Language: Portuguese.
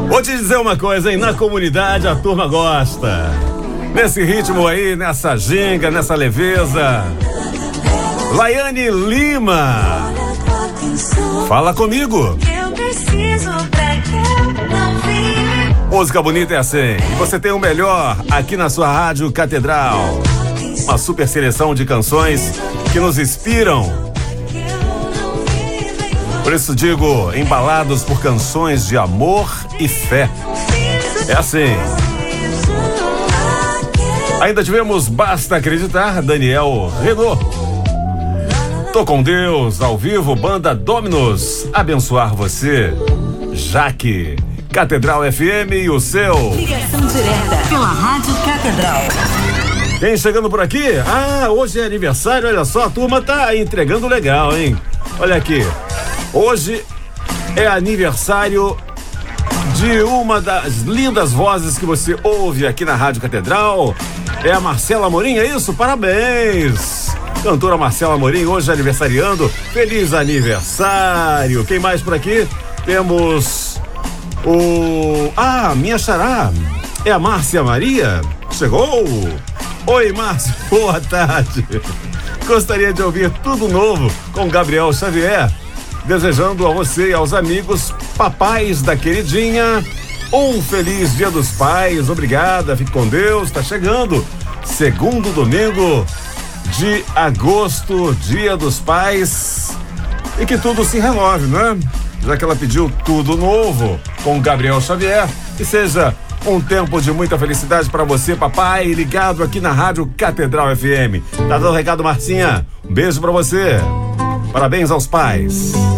Vou te dizer uma coisa, hein? Na comunidade a turma gosta. Nesse ritmo aí, nessa ginga, nessa leveza. Laiane Lima. Fala comigo. Eu preciso pra que eu não vi. Música bonita é assim. E você tem o melhor aqui na sua Rádio Catedral. Uma super seleção de canções que nos inspiram. Por isso digo, embalados por canções de amor e fé. É assim. Ainda tivemos Basta Acreditar, Daniel Renault. Tô com Deus, ao vivo, banda Dominus, abençoar você. Jaque, Catedral FM e o seu. Ligação direta pela Rádio Catedral. Quem chegando por aqui? Ah, hoje é aniversário, olha só, a turma tá entregando legal, hein? Olha aqui. Hoje é aniversário de uma das lindas vozes que você ouve aqui na Rádio Catedral. É a Marcela Amorim, é isso? Parabéns! Cantora Marcela Amorim, hoje aniversariando. Feliz aniversário! Quem mais por aqui? Temos minha xará. É a Márcia Maria? Chegou? Oi, Márcia, boa tarde. Gostaria de ouvir tudo novo com Gabriel Xavier. Desejando a você e aos amigos, papais da queridinha, um feliz Dia dos Pais. Obrigada, fique com Deus. Tá chegando segundo domingo de agosto, Dia dos Pais. E que tudo se renove, né? Já que ela pediu tudo novo com Gabriel Xavier. Que seja um tempo de muita felicidade para você, papai, ligado aqui na Rádio Catedral FM. Tá dando recado, Marcinha? Um beijo para você. Parabéns aos pais.